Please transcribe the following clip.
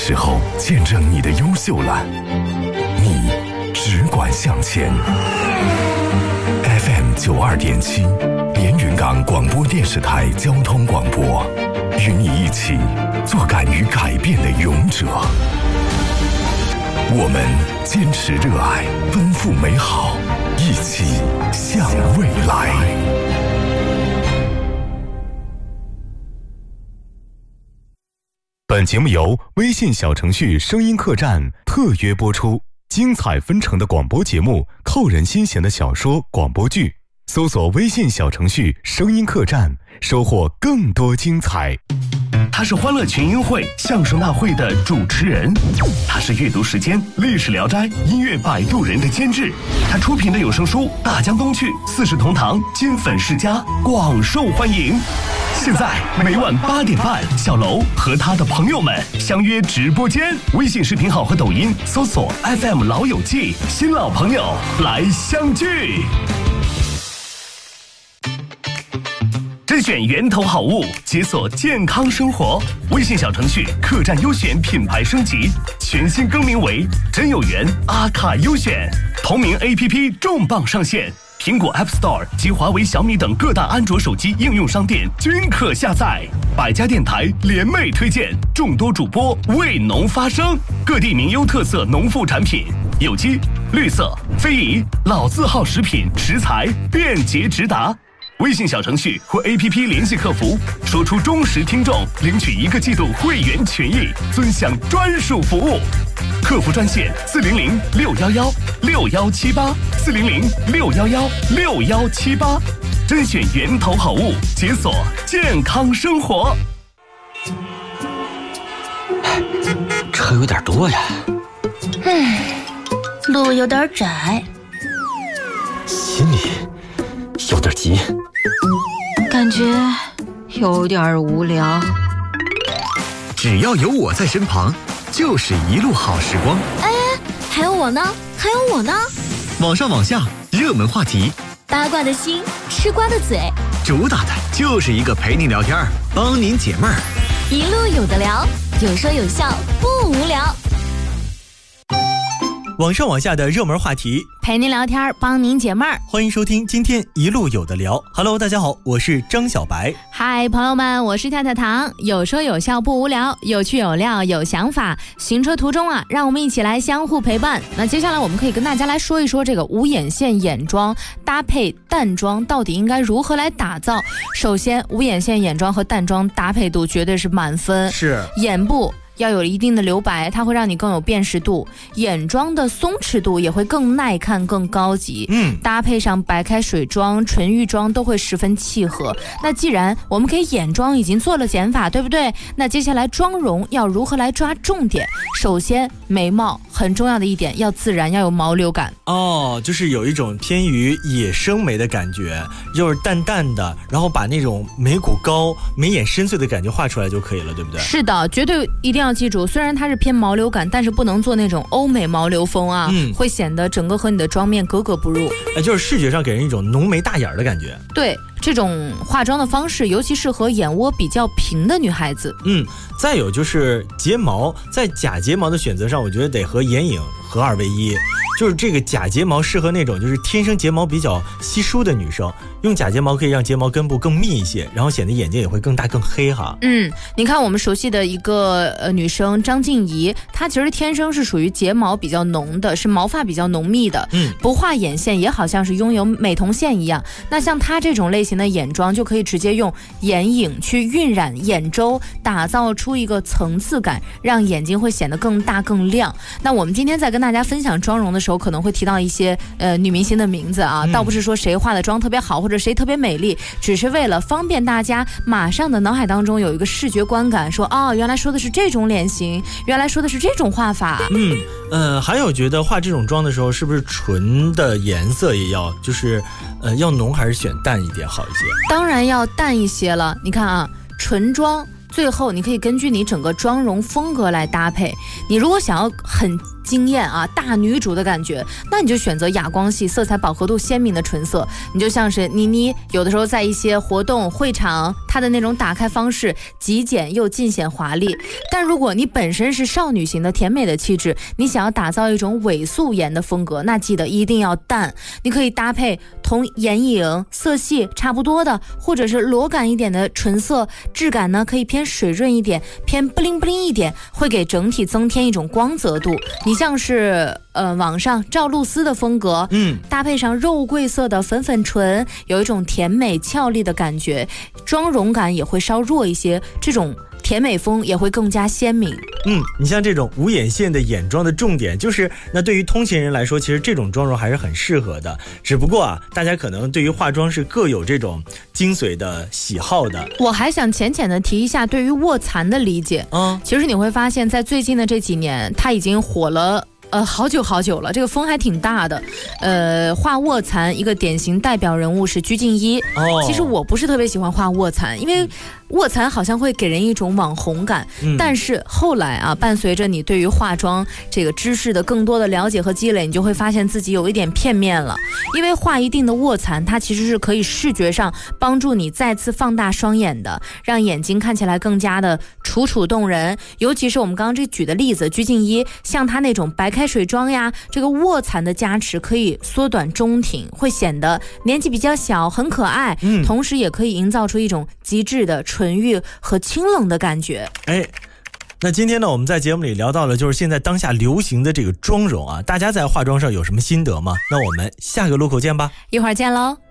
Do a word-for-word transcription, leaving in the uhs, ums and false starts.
时候见证你的优秀了，你只管向前。F M 九二点七，连云港广播电视台交通广播，与你一起做敢于改变的勇者。我们坚持热爱，奔赴美好，一起向未来。本节目由微信小程序声音客栈特约播出，精彩纷呈的广播节目，扣人心弦的小说广播剧，搜索微信小程序声音客栈，收获更多精彩。 他是欢乐群英会相声大会的主持人，他是阅读时间历史聊斋音乐摆渡人的监制，他出品的有声书《大江东去》四世同堂金粉世家广受欢迎。现在每晚八点半，小楼和他的朋友们相约直播间，微信视频号和抖音搜索 F M 老友记，新老朋友来相聚。甄选源头好物，解锁健康生活。微信小程序客栈优选品牌升级，全新更名为真有缘阿卡优选。同名 A P P 重磅上线，苹果 App Store 及华为、小米等各大安卓手机应用商店均可下载。百家电台联袂推荐，众多主播为农发声，各地名优特色农副产品，有机、绿色、非遗、老字号食品食材便捷直达。微信小程序或 A P P 联系客服，说出忠实听众，领取一个季度会员权益，尊享专属服务。客服专线四零零六幺幺六幺七八四零零六幺幺六幺七八，甄选源头好物，解锁健康生活。 车有点多呀， 唉，路有点窄， 心里有点急， 感觉有点无聊。 只要有我在身旁，就是一路好时光。 哎，还有我呢，还有我呢。 网上网下，热门话题， 八卦的心，吃瓜的嘴， 主打的就是一个陪您聊天，帮您解闷儿。 一路有的聊，有说有笑，不无聊。 网上网下的热门话题， 陪您聊天，帮您解闷儿。 欢迎收听今天一路有的聊。Hello， 大家好，我是张小白。 嗨，朋友们，我是太太糖。有说有笑不无聊，有趣有料有想法。行车途中啊，让我们一起来相互陪伴。那接下来我们可以跟大家来说一说这个无眼线眼妆搭配淡妆到底应该如何来打造。首先，无眼线眼妆和淡妆搭配度绝对是满分。 是眼部要有一定的留白，它会让你更有辨识度，眼妆的松弛度也会更耐看更高级。 嗯， 搭配上白开水妆纯欲妆都会十分契合。那既然我们给眼妆已经做了减法，对不对？那接下来妆容要如何来抓重点？首先眉毛很重要的一点要自然，要有毛流感。 哦，就是有一种偏于野生眉的感觉，就是淡淡的，然后把那种眉骨高眉眼深邃的感觉画出来就可以了，对不对？ 是的，绝对一定要记住，虽然它是偏毛流感，但是不能做那种欧美毛流风啊，嗯，会显得整个和你的妆面格格不入。 哎，就是视觉上给人一种浓眉大眼的感觉。 对，这种化妆的方式尤其适合眼窝比较平的女孩子。 嗯，再有就是睫毛，在假睫毛的选择上，我觉得得和眼影合二为一。就是这个假睫毛适合那种就是天生睫毛比较稀疏的女生，用假睫毛可以让睫毛根部更密一些，然后显得眼睛也会更大更黑哈。 嗯，你看我们熟悉的一个呃女生张婧仪，她其实天生是属于睫毛比较浓的，是毛发比较浓密的，嗯，不画眼线也好像是拥有美瞳线一样。那像她这种类型的眼妆，就可以直接用眼影去晕染眼周，打造出一个层次感，让眼睛会显得更大更亮。那我们今天在跟大家分享妆容的时候，可能会提到一些呃女明星的名字啊，嗯、倒不是说谁化的妆特别好或者谁特别美丽，只是为了方便大家马上的脑海当中有一个视觉观感，说哦，原来说的是这种脸型，原来说的是这种画法。 嗯呃，还有觉得化这种妆的时候，是不是唇的颜色也要就是呃要浓还是选淡一点好一些？ 当然要淡一些了。你看啊，唇妆最后你可以根据你整个妆容风格来搭配。你如果想要很惊艳啊，大女主的感觉，那你就选择哑光系、色彩饱和度鲜明的纯色。你就像是倪妮，有的时候在一些活动会场，她的那种打开方式极简又尽显华丽。但如果你本身是少女型的甜美的气质，你想要打造一种伪素颜的风格，那记得一定要淡。你可以搭配同眼影色系差不多的，或者是裸感一点的纯色，质感呢可以偏水润一点，偏不灵不灵一点，会给整体增添一种光泽度。你像是呃网上赵露思的风格，嗯，搭配上肉桂色的粉粉唇，有一种甜美俏丽的感觉，妆容感也会稍弱一些，这种甜美风也会更加鲜明。 嗯，你像这种无眼线的眼妆的重点就是，那对于通勤人来说，其实这种妆容还是很适合的。只不过啊，大家可能对于化妆是各有这种精髓的喜好的。 我还想浅浅的提一下对于卧蚕的理解。嗯，其实你会发现在最近的这几年，它已经火了。呃，好久好久了，这个风还挺大的。呃，画卧蚕一个典型代表人物是鞠婧祎。哦，其实我不是特别喜欢画卧蚕，因为卧蚕好像会给人一种网红感。嗯，但是后来啊，伴随着你对于化妆这个知识的更多的了解和积累，你就会发现自己有一点片面了。因为画一定的卧蚕，它其实是可以视觉上帮助你再次放大双眼的，让眼睛看起来更加的楚楚动人。尤其是我们刚刚这举的例子，鞠婧祎，像她那种白开水妆呀，这个卧蚕的加持可以缩短中庭，会显得年纪比较小，很可爱。嗯，同时也可以营造出一种极致的纯欲和清冷的感觉。 哎，那今天呢，我们在节目里聊到了就是现在当下流行的这个妆容啊，大家在化妆上有什么心得吗？那我们下个路口见吧， 一会儿见喽。